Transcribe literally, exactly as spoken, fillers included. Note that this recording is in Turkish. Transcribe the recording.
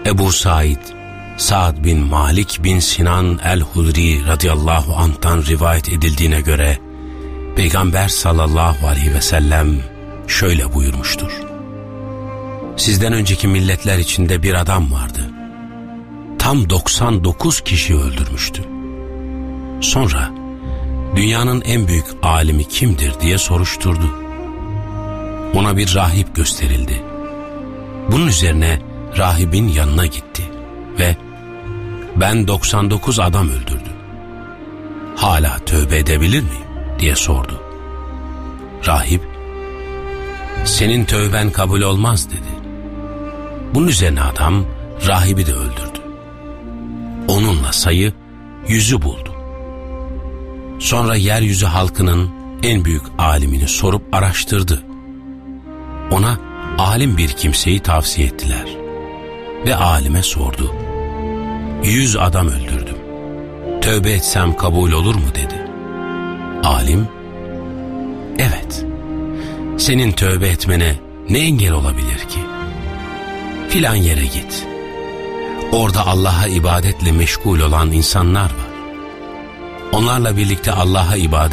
Ebu Said, Sa'd bin Malik bin Sinan el-Hudri radıyallahu anh'tan rivayet edildiğine göre, Peygamber sallallahu aleyhi ve sellem şöyle buyurmuştur. Sizden önceki milletler içinde bir adam vardı. Tam doksan dokuz kişi öldürmüştü. Sonra dünyanın en büyük alimi kimdir diye soruşturdu. Ona bir rahip gösterildi. Bunun üzerine rahibin yanına gitti ve ben doksan dokuz adam öldürdüm. Hala tövbe edebilir miyim diye sordu. Rahip, senin tövben kabul olmaz dedi. Bunun üzerine adam rahibi de öldürdü. Onunla sayı yüzü buldu. Sonra yeryüzü halkının en büyük alimini sorup araştırdı. Ona alim bir kimseyi tavsiye ettiler. Ve alime sordu. Yüz adam öldürdüm. Tövbe etsem kabul olur mu dedi. Alim, evet, senin tövbe etmene ne engel olabilir ki? Filan yere git. Orada Allah'a ibadetle meşgul olan insanlar var. Onlarla birlikte Allah'a ibadet